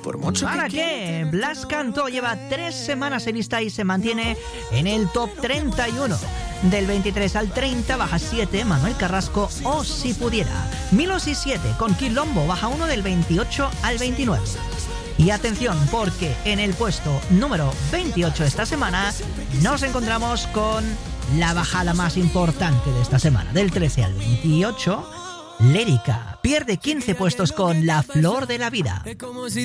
por mucho ¿Para qué? Blas Cantó lleva 3 semanas en lista y se mantiene en el top 31. Del 23 al 30 baja 7 Manuel Carrasco, O Si Pudiera. Milos y 7 con Quilombo baja 1 del 28 al 29. Y atención, porque en el puesto número 28 esta semana nos encontramos con la bajada más importante de esta semana. Del 13 al 28, Lérica pierde 15 puestos con La Flor de la Vida.